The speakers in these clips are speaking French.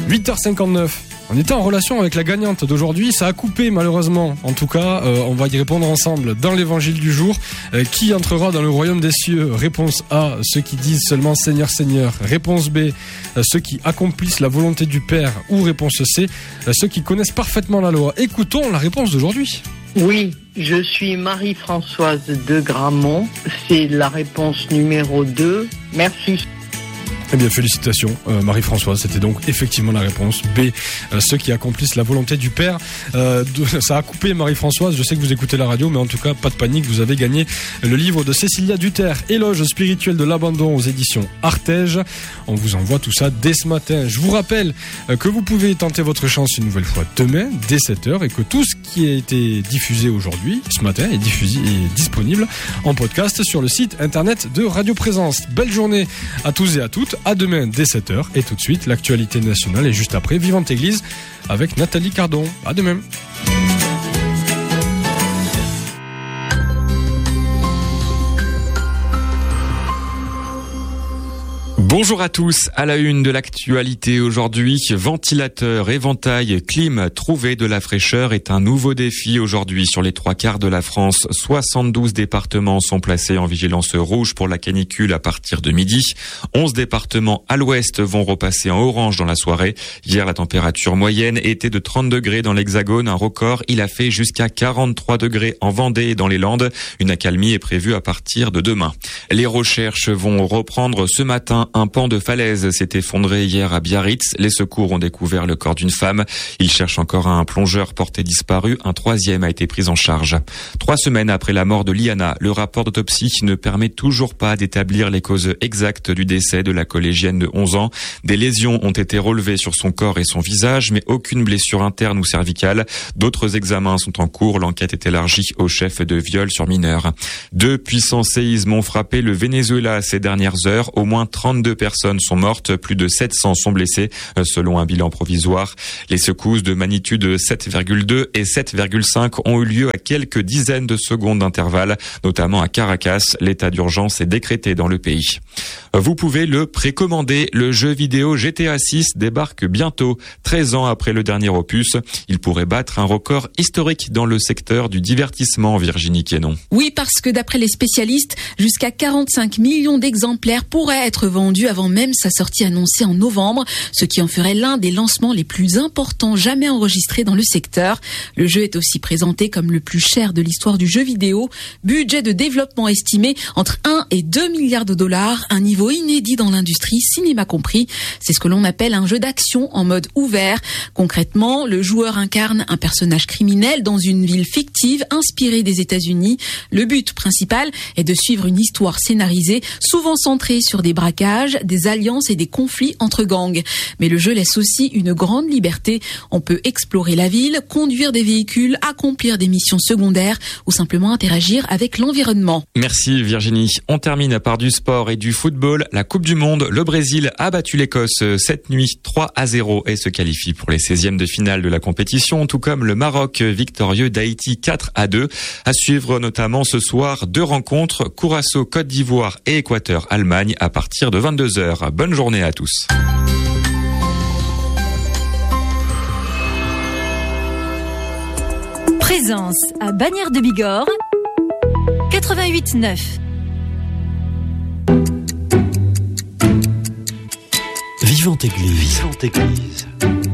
8h59. On était en relation avec la gagnante d'aujourd'hui, ça a coupé malheureusement. En tout cas, on va y répondre ensemble dans l'évangile du jour. Qui entrera dans le royaume des cieux? Réponse A, ceux qui disent seulement Seigneur, Seigneur. Réponse B, ceux qui accomplissent la volonté du Père. Ou réponse C, ceux qui connaissent parfaitement la loi. Écoutons la réponse d'aujourd'hui. Oui, je suis Marie-Françoise de Gramont. C'est la réponse numéro 2. Merci. Eh bien, félicitations, Marie-Françoise. C'était donc effectivement la réponse B. Ceux qui accomplissent la volonté du Père. Ça a coupé, Marie-Françoise. Je sais que vous écoutez la radio, mais en tout cas, pas de panique. Vous avez gagné le livre de Cécilia Duterre, Éloge spirituel de l'abandon aux éditions Artege. On vous envoie tout ça dès ce matin. Je vous rappelle que vous pouvez tenter votre chance une nouvelle fois demain, dès 7h, et que tout ce qui a été diffusé aujourd'hui, ce matin, est disponible en podcast sur le site internet de Radio Présence. Belle journée à tous et à toutes. À demain dès 7h. Et tout de suite, l'actualité nationale. Et juste après, Vivante Église avec Nathalie Cardon. À demain. Bonjour à tous, à la une de l'actualité aujourd'hui, ventilateur, éventail, clim, trouver de la fraîcheur est un nouveau défi aujourd'hui sur les 3/4 de la France. 72 départements sont placés en vigilance rouge pour la canicule à partir de midi. 11 départements à l'ouest vont repasser en orange dans la soirée. Hier, la température moyenne était de 30 degrés dans l'Hexagone, un record. Il a fait jusqu'à 43 degrés en Vendée et dans les Landes. Une accalmie est prévue à partir de demain. Les recherches vont reprendre ce matin. Un pan de falaise s'est effondré hier à Biarritz. Les secours ont découvert le corps d'une femme. Ils cherchent encore un plongeur porté disparu. Un troisième a été pris en charge. 3 semaines après la mort de Liana, le rapport d'autopsie ne permet toujours pas d'établir les causes exactes du décès de la collégienne de 11 ans. Des lésions ont été relevées sur son corps et son visage, mais aucune blessure interne ou cervicale. D'autres examens sont en cours. L'enquête est élargie au chef de viol sur mineur. 2 puissants séismes ont frappé le Venezuela ces dernières heures. Au moins 32 personnes sont mortes, plus de 700 sont blessées, selon un bilan provisoire. Les secousses de magnitude 7,2 et 7,5 ont eu lieu à quelques dizaines de secondes d'intervalle, notamment à Caracas. L'état d'urgence est décrété dans le pays. Vous pouvez le précommander. Le jeu vidéo GTA 6 débarque bientôt. 13 ans après le dernier opus, il pourrait battre un record historique dans le secteur du divertissement, Virginie Quénon. Oui, parce que d'après les spécialistes, jusqu'à 45 millions d'exemplaires pourraient être vendus avant même sa sortie annoncée en novembre, ce qui en ferait l'un des lancements les plus importants jamais enregistrés dans le secteur. Le jeu est aussi présenté comme le plus cher de l'histoire du jeu vidéo. Budget de développement estimé entre 1 et 2 milliards de dollars, un niveau inédit dans l'industrie, cinéma compris. C'est ce que l'on appelle un jeu d'action en mode ouvert. Concrètement, le joueur incarne un personnage criminel dans une ville fictive inspirée des États-Unis. Le but principal est de suivre une histoire scénarisée, souvent centrée sur des braquages, des alliances et des conflits entre gangs. Mais le jeu laisse aussi une grande liberté. On peut explorer la ville, conduire des véhicules, accomplir des missions secondaires ou simplement interagir avec l'environnement. Merci Virginie. On termine par du sport et du football. La Coupe du Monde, le Brésil a battu l'Écosse cette nuit 3-0 et se qualifie pour les 16e de finale de la compétition, tout comme le Maroc victorieux d'Haïti 4-2. À suivre notamment ce soir 2 rencontres, Curaçao Côte d'Ivoire et Équateur Allemagne à partir de 22h. Bonne journée à tous. Présence à Bagnères de Bigorre 88.9. Vivante Église. Vivante Église.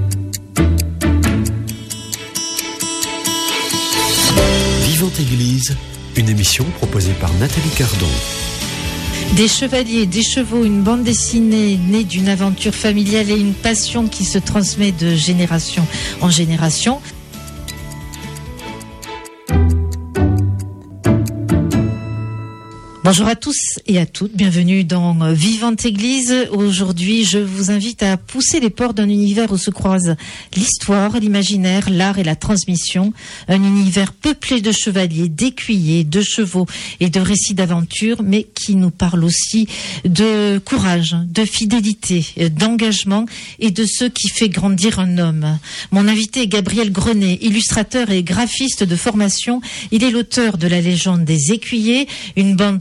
Vivante Église, une émission proposée par Nathalie Cardon. Des chevaliers, des chevaux, une bande dessinée née d'une aventure familiale et une passion qui se transmet de génération en génération. Bonjour à tous et à toutes, bienvenue dans Vivante Église. Aujourd'hui, je vous invite à pousser les portes d'un univers où se croisent l'histoire, l'imaginaire, l'art et la transmission. Un univers peuplé de chevaliers, d'écuyers, de chevaux et de récits d'aventure, mais qui nous parle aussi de courage, de fidélité, d'engagement et de ce qui fait grandir un homme. Mon invité est Gabriel Grenet, illustrateur et graphiste de formation. Il est l'auteur de La Légende des Écuyers, une bande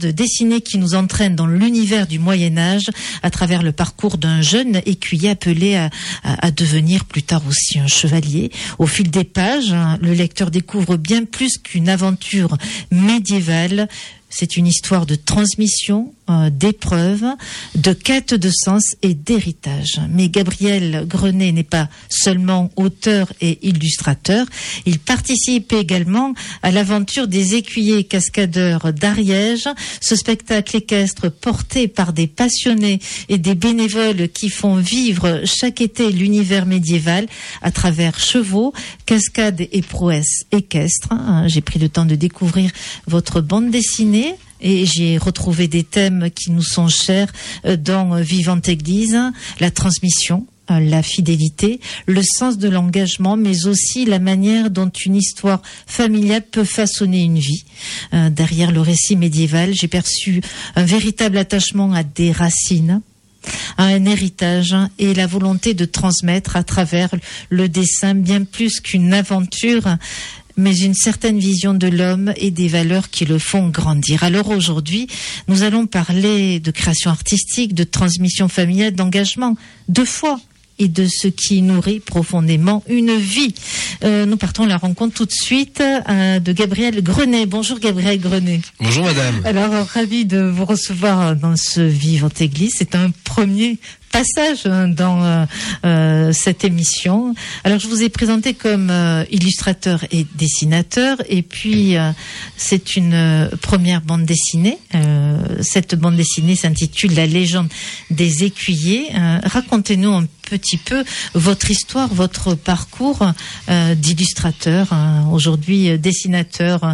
dessinée qui nous entraîne dans l'univers du Moyen-Âge à travers le parcours d'un jeune écuyer appelé à devenir plus tard aussi un chevalier. Au fil des pages, le lecteur découvre bien plus qu'une aventure médiévale. C'est une histoire de transmission, d'épreuves, de quête de sens et d'héritage. Mais Gabriel Grenet n'est pas seulement auteur et illustrateur. Il participe également à l'aventure des écuyers cascadeurs d'Ariège, ce spectacle équestre porté par des passionnés et des bénévoles qui font vivre chaque été l'univers médiéval à travers chevaux, cascades et prouesses équestres. J'ai pris le temps de découvrir votre bande dessinée et j'ai retrouvé des thèmes qui nous sont chers dans Vivante Église, la transmission, la fidélité, le sens de l'engagement, mais aussi la manière dont une histoire familiale peut façonner une vie. Derrière le récit médiéval, j'ai perçu un véritable attachement à des racines, à un héritage et la volonté de transmettre à travers le dessin bien plus qu'une aventure, mais une certaine vision de l'homme et des valeurs qui le font grandir. Alors aujourd'hui, nous allons parler de création artistique, de transmission familiale, d'engagement, de foi et de ce qui nourrit profondément une vie. Nous partons à la rencontre tout de suite de Gabriel Grenet. Bonjour Gabriel Grenet. Bonjour madame. Alors, ravi de vous recevoir dans ce Vivante Église. C'est un premier passage dans cette émission. Alors, je vous ai présenté comme illustrateur et dessinateur, et puis c'est une première bande dessinée. Cette bande dessinée s'intitule La légende des écuyers. Racontez-nous un petit peu votre histoire, votre parcours d'illustrateur, aujourd'hui dessinateur.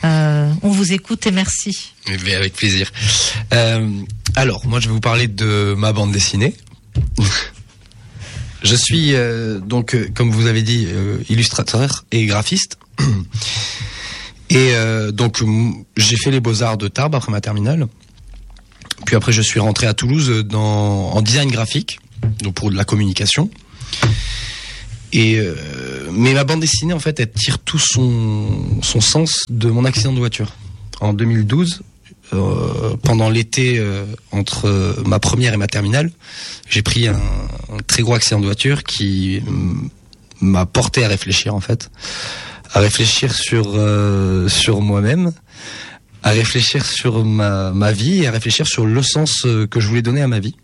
On vous écoute et merci. Avec plaisir. Alors, moi je vais vous parler de ma bande dessinée. Je suis donc, comme vous avez dit, illustrateur et graphiste. Et donc j'ai fait les Beaux-Arts de Tarbes après ma terminale. Puis après je suis rentré à Toulouse en design graphique, donc pour de la communication. Et mais ma bande dessinée en fait elle tire tout son sens de mon accident de voiture en 2012. Pendant l'été entre ma première et ma terminale, j'ai pris un très gros accident de voiture qui m'a porté à réfléchir en fait, à réfléchir sur moi-même, à réfléchir sur ma vie et à réfléchir sur le sens que je voulais donner à ma vie.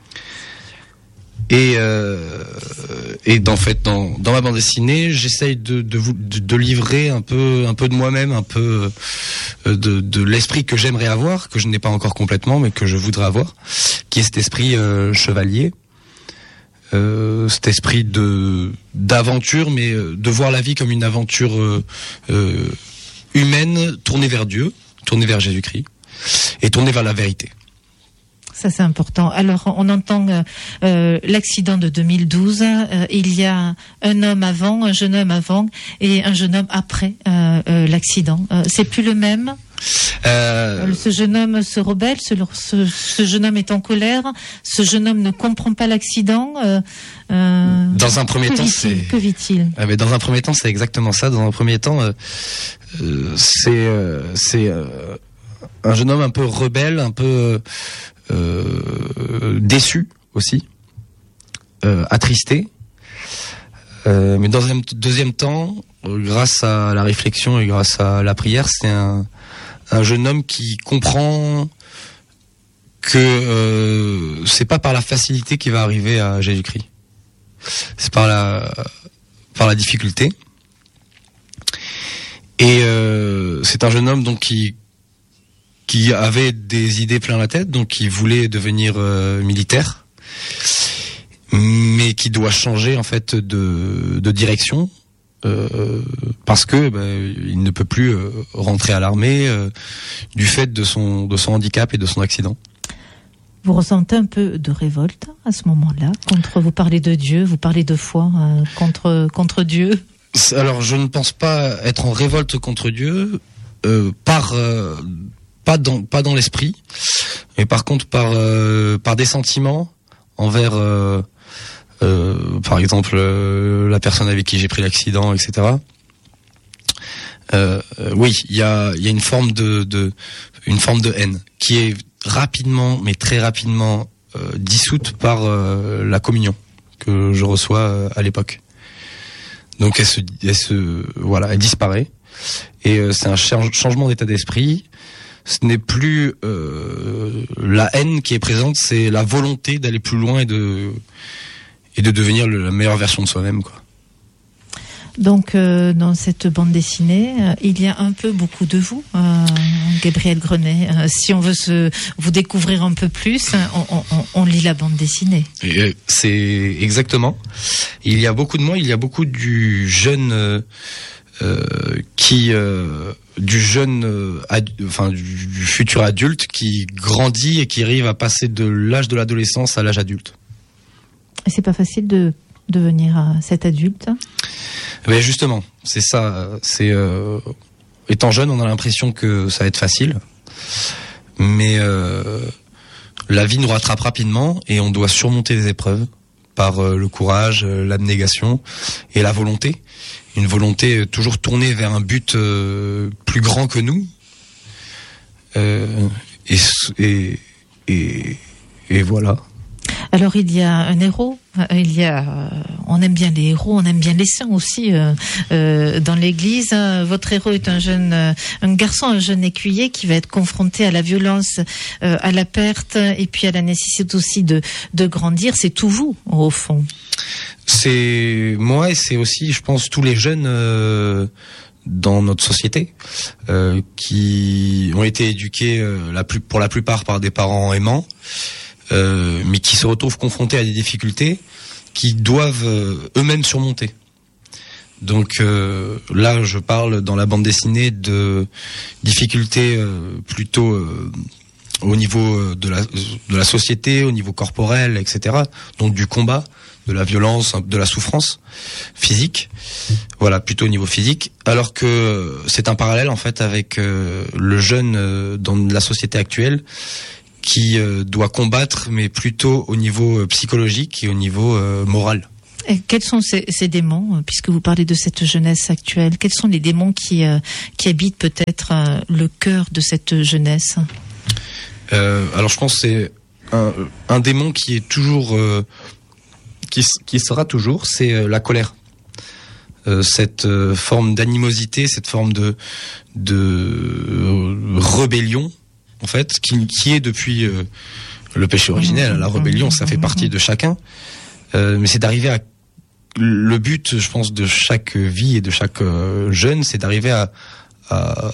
Et en fait dans ma bande dessinée, j'essaye de livrer un peu de moi-même, un peu de l'esprit que j'aimerais avoir, que je n'ai pas encore complètement, mais que je voudrais avoir, qui est cet esprit chevalier, cet esprit d'aventure, mais de voir la vie comme une aventure humaine, tournée vers Dieu, tournée vers Jésus-Christ, et tournée vers la vérité. Ça, c'est important. Alors, on entend l'accident de 2012. Il y a un homme avant, un jeune homme avant et un jeune homme après l'accident. C'est plus le même. Ce jeune homme se rebelle, ce jeune homme est en colère, ce jeune homme ne comprend pas l'accident. Dans un premier temps, que vit-il ? Mais dans un premier temps, c'est exactement ça. Dans un premier temps, c'est un jeune homme un peu rebelle, un peu déçu aussi, attristé. Mais dans un deuxième temps, grâce à la réflexion et grâce à la prière, c'est un jeune homme qui comprend que c'est pas par la facilité qu'il va arriver à Jésus-Christ. C'est par la difficulté. Et c'est un jeune homme donc qui avait des idées plein la tête, donc qui voulait devenir militaire, mais qui doit changer en fait de direction parce que il ne peut plus rentrer à l'armée du fait de son handicap et de son accident. Vous ressentez un peu de révolte à ce moment-là vous parlez de Dieu, vous parlez de foi contre Dieu. Alors je ne pense pas être en révolte contre Dieu pas dans l'esprit, mais par contre par des sentiments envers par exemple la personne avec qui j'ai pris l'accident, etc. Oui, il y a une forme de haine qui est rapidement, mais très rapidement dissoute par la communion que je reçois à l'époque. Donc elle disparaît et c'est un changement d'état d'esprit. Ce n'est plus la haine qui est présente, c'est la volonté d'aller plus loin et de devenir la meilleure version de soi-même, quoi. Donc, dans cette bande dessinée, il y a un peu beaucoup de vous, Gabriel Grenet. Si on veut vous découvrir un peu plus, on lit la bande dessinée. Et c'est exactement. Il y a beaucoup de moi, il y a beaucoup du jeune du futur adulte qui grandit et qui arrive à passer de l'âge de l'adolescence à l'âge adulte. Et c'est pas facile de devenir cet adulte. Mais justement, c'est ça. Étant jeune, on a l'impression que ça va être facile, mais la vie nous rattrape rapidement et on doit surmonter les épreuves par le courage, l'abnégation et la volonté. Une volonté toujours tournée vers un but plus grand que nous. Et voilà. Alors il y a un héros, on aime bien les héros, on aime bien les saints aussi dans l'église. Votre héros est un jeune écuyer qui va être confronté à la violence, à la perte et puis à la nécessité aussi de grandir. C'est tout vous au fond. C'est moi et c'est aussi, je pense, tous les jeunes dans notre société qui ont été éduqués pour la plupart par des parents aimants. Mais qui se retrouvent confrontés à des difficultés qui doivent eux-mêmes surmonter. Donc là, je parle dans la bande dessinée de difficultés plutôt au niveau de la société, au niveau corporel, etc. Donc du combat, de la violence, de la souffrance physique. Voilà, plutôt au niveau physique. Alors que c'est un parallèle en fait avec le jeune dans la société actuelle qui doit combattre, mais plutôt au niveau psychologique et au niveau moral. Et quels sont ces démons, puisque vous parlez de cette jeunesse actuelle, quels sont les démons qui habitent peut-être le cœur de cette jeunesse ? Alors je pense que c'est un démon qui est toujours, qui sera toujours, c'est la colère. Cette forme d'animosité, cette forme de rébellion, en fait, qui est depuis le péché originel, la rébellion, ça fait partie de chacun. Mais c'est d'arriver à le but, je pense, de chaque vie et de chaque jeune, c'est d'arriver à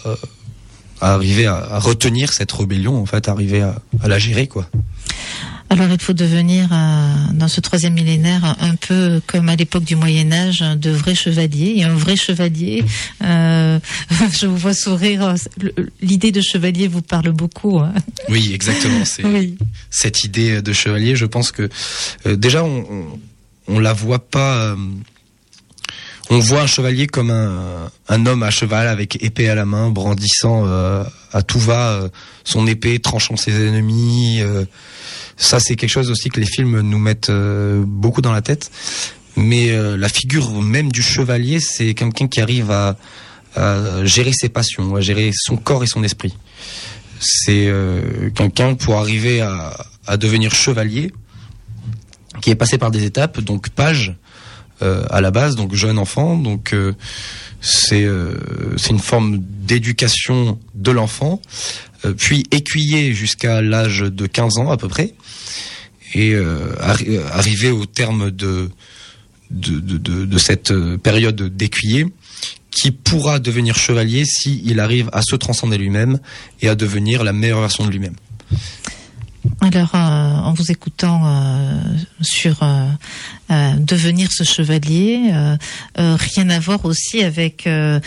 retenir cette rébellion, en fait, arriver à la gérer, quoi. Alors il faut devenir, dans ce 3e millénaire, un peu comme à l'époque du Moyen-Âge, de vrais chevaliers. Et un vrai chevalier, je vous vois sourire, l'idée de chevalier vous parle beaucoup. Hein. Oui, exactement. C'est cette idée de chevalier, je pense que déjà on la voit pas... on voit un chevalier comme un homme à cheval avec épée à la main, brandissant à tout va son épée, tranchant ses ennemis... Ça, c'est quelque chose aussi que les films nous mettent beaucoup dans la tête. Mais la figure même du chevalier, c'est quelqu'un qui arrive à gérer ses passions, à gérer son corps et son esprit. C'est quelqu'un pour arriver à devenir chevalier, qui est passé par des étapes, donc page à la base, donc jeune enfant. Donc c'est une forme d'éducation de l'enfant. Puis écuyer jusqu'à l'âge de 15 ans à peu près, et arriver au terme de cette période d'écuyer, qui pourra devenir chevalier s'il arrive à se transcender lui-même et à devenir la meilleure version de lui-même. Alors, en vous écoutant sur devenir ce chevalier, rien à voir aussi avec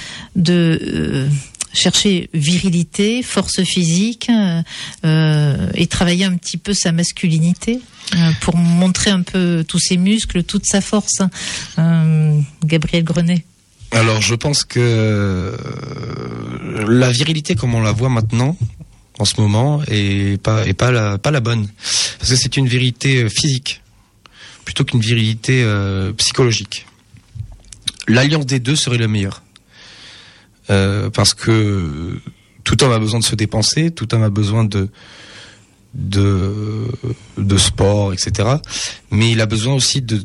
chercher virilité, force physique et travailler un petit peu sa masculinité pour montrer un peu tous ses muscles, toute sa force. Gabriel Grenet. Alors je pense que la virilité comme on la voit maintenant, en ce moment, est pas la bonne. Parce que c'est une virilité physique plutôt qu'une virilité psychologique. L'alliance des deux serait la meilleure. parce que tout homme a besoin de se dépenser, tout homme a besoin de sport, etc. Mais il a besoin aussi de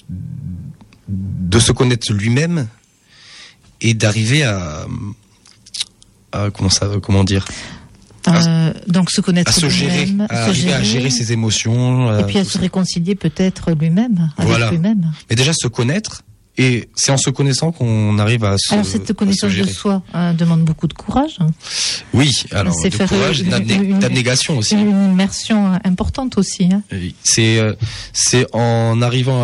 se connaître lui-même et d'arriver à comment dire, donc se connaître à se gérer, à gérer ses émotions, et puis à se réconcilier peut-être lui-même avec lui-même. Mais déjà se connaître, et c'est en se connaissant qu'on arrive à se. Alors cette connaissance de soi demande beaucoup de courage. Oui, alors de courage, d'abnégation aussi. Une immersion importante aussi. Hein. C'est en arrivant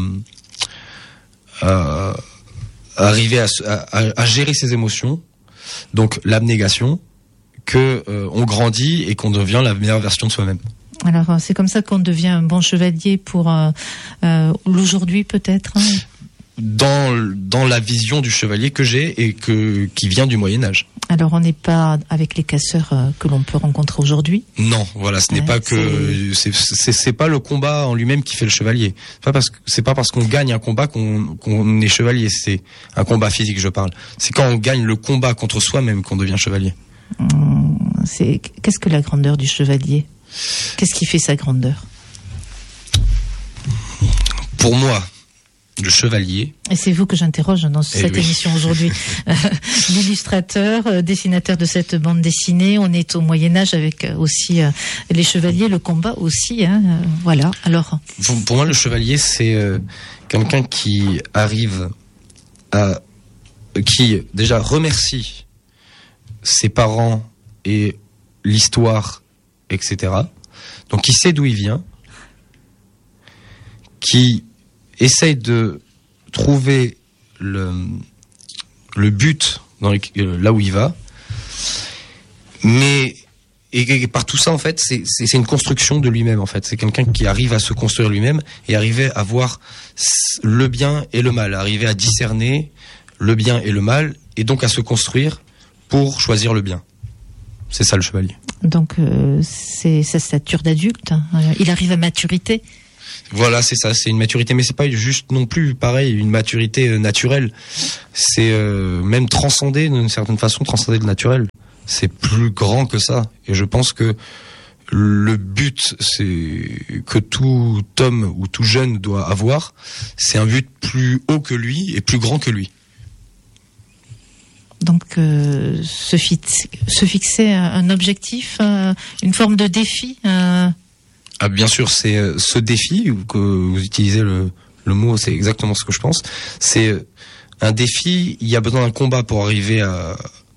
à arriver à gérer ses émotions, donc l'abnégation, que on grandit et qu'on devient la meilleure version de soi-même. Alors c'est comme ça qu'on devient un bon chevalier pour l'aujourd'hui peut-être. Hein. Dans la vision du chevalier que j'ai et qui vient du Moyen-Âge. Alors on n'est pas avec les casseurs que l'on peut rencontrer aujourd'hui. Non, voilà, ce n'est pas que c'est pas le combat en lui-même qui fait le chevalier. C'est pas parce qu'on gagne un combat qu'on est chevalier. C'est un combat physique, je parle. C'est quand on gagne le combat contre soi-même qu'on devient chevalier. Qu'est-ce que la grandeur du chevalier ? Qu'est-ce qui fait sa grandeur ? Pour moi, le chevalier. Et c'est vous que j'interroge dans cette émission aujourd'hui. L'illustrateur, dessinateur de cette bande dessinée. On est au Moyen-Âge avec aussi les chevaliers, le combat aussi. Hein, voilà. Alors. Pour moi, le chevalier, c'est quelqu'un qui arrive qui déjà remercie ses parents et l'histoire, etc. Donc, qui sait d'où il vient, qui essaye de trouver le but là où il va, mais et par tout ça en fait c'est une construction de lui-même en fait. C'est quelqu'un qui arrive à se construire lui-même et arriver à voir le bien et le mal, arriver à discerner le bien et le mal et donc à se construire pour choisir le bien. C'est ça le chevalier. Donc c'est sa stature d'adulte. Il arrive à maturité. Voilà, c'est ça, c'est une maturité, mais c'est pas juste non plus pareil, une maturité naturelle. C'est même transcender d'une certaine façon, transcender le naturel. C'est plus grand que ça. Et je pense que le but, c'est que tout homme ou tout jeune doit avoir, c'est un but plus haut que lui et plus grand que lui. Donc se fixer un objectif, une forme de défi. Ah, bien sûr, c'est ce défi que vous utilisez le mot, c'est exactement ce que je pense. C'est un défi. Il y a besoin d'un combat pour arriver à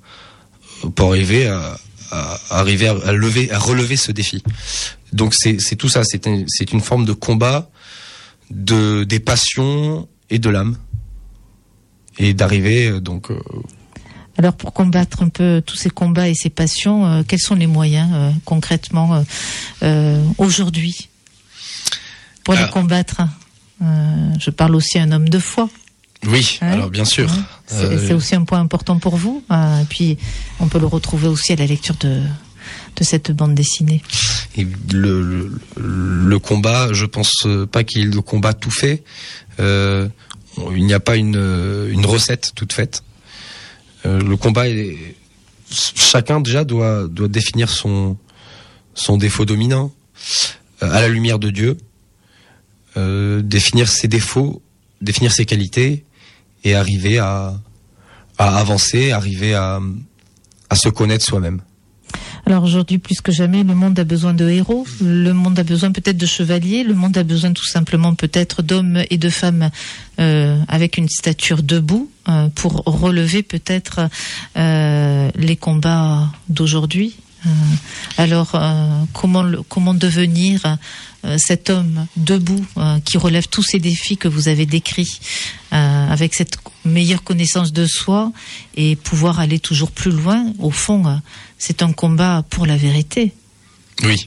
relever ce défi. Donc c'est tout ça. C'est une forme de combat des passions et de l'âme et d'arriver donc. Alors pour combattre un peu tous ces combats et ces passions, quels sont les moyens concrètement aujourd'hui pour les combattre? Je parle aussi à un homme de foi. Oui, alors bien sûr. C'est aussi un point important pour vous. Et puis on peut le retrouver aussi à la lecture de cette bande dessinée. Et le combat, je pense pas qu'il y ait le combat tout fait. Il n'y a pas une recette toute faite. Le combat chacun déjà doit définir son défaut dominant à la lumière de Dieu, définir ses défauts, définir ses qualités et arriver à avancer, arriver à se connaître soi-même. Alors aujourd'hui, plus que jamais, le monde a besoin de héros, le monde a besoin peut-être de chevaliers, le monde a besoin tout simplement peut-être d'hommes et de femmes avec une stature debout pour relever peut-être les combats d'aujourd'hui. Alors comment devenir cet homme debout qui relève tous ces défis que vous avez décrits avec cette meilleure connaissance de soi et pouvoir aller toujours plus loin. Au fond, c'est un combat pour la vérité. Oui.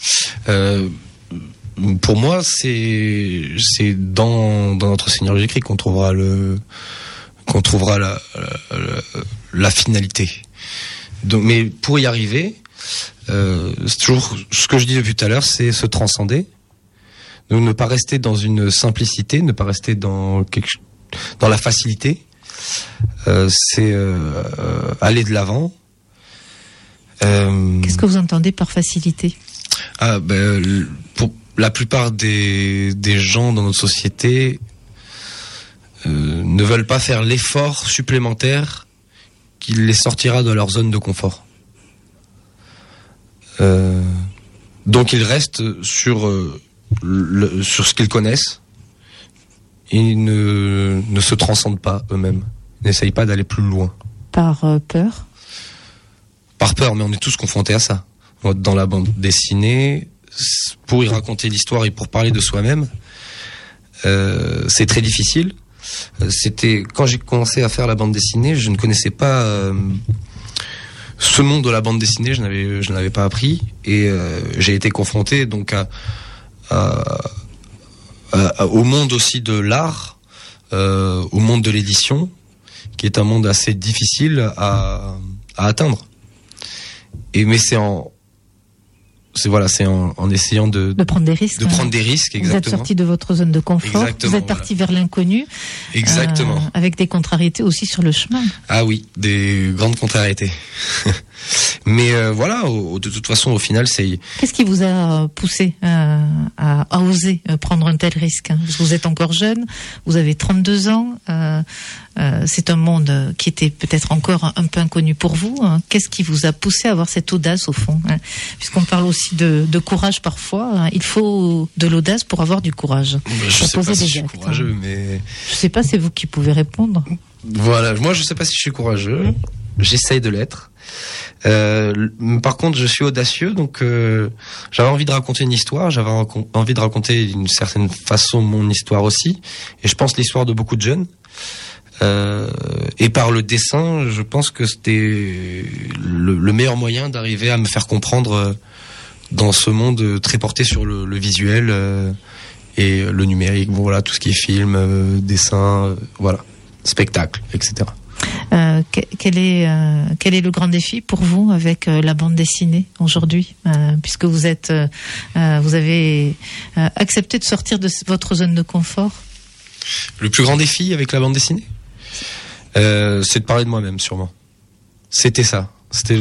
Pour moi, c'est dans notre Seigneur Jésus-Christ qu'on trouvera la finalité. Donc, mais pour y arriver, c'est toujours ce que je dis depuis tout à l'heure, c'est se transcender. Donc ne pas rester dans une simplicité, ne pas rester dans la facilité, c'est aller de l'avant. Qu'est-ce que vous entendez par facilité ? Pour la plupart des gens dans notre société ne veulent pas faire l'effort supplémentaire qui les sortira de leur zone de confort. Donc ils restent sur ce qu'ils connaissent et ne se transcendent pas eux-mêmes, n'essayent pas d'aller plus loin. Par peur ? Par peur, mais on est tous confrontés à ça. Dans la bande dessinée, pour y raconter l'histoire et pour parler de soi-même, c'est très difficile. C'était quand j'ai commencé à faire la bande dessinée, je ne connaissais pas ce monde de la bande dessinée, je n'avais pas appris et j'ai été confronté donc au monde aussi de l'art, au monde de l'édition, qui est un monde assez difficile à atteindre. Mais c'est en essayant de prendre des risques. De prendre des risques, exactement. Vous êtes sorti de votre zone de confort. Exactement, vous êtes parti vers l'inconnu. Exactement. Avec des contrariétés aussi sur le chemin. Ah oui, des grandes contrariétés. Mais de toute façon, au final, c'est... Qu'est-ce qui vous a poussé à oser prendre un tel risque ? Parce que vous êtes encore jeune, vous avez 32 ans, c'est un monde qui était peut-être encore un peu inconnu pour vous. Qu'est-ce qui vous a poussé à avoir cette audace au fond ? Puisqu'on parle aussi de courage parfois, il faut de l'audace pour avoir du courage. Je sais pas si je suis courageux, mais... Je sais pas, c'est vous qui pouvez répondre. Voilà, moi je sais pas si je suis courageux, j'essaye de l'être. Par contre, je suis audacieux, donc j'avais envie de raconter une histoire, j'avais envie de raconter d'une certaine façon mon histoire aussi, et je pense l'histoire de beaucoup de jeunes. Et par le dessin, je pense que c'était le meilleur moyen d'arriver à me faire comprendre dans ce monde très porté sur le visuel et le numérique. Bon, voilà, tout ce qui est film, dessin, voilà, spectacle, etc. Quel est le grand défi pour vous avec la bande dessinée aujourd'hui, puisque vous avez accepté de sortir de votre zone de confort? Le plus grand défi avec la bande dessinée, c'est de parler de moi-même, sûrement. C'était ça. C'était